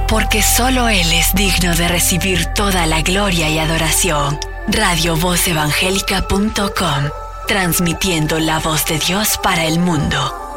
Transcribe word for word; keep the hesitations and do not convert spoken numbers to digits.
porque solo Él es digno de recibir toda la gloria y adoración. radio voz evangélica punto com, transmitiendo la voz de Dios para el mundo.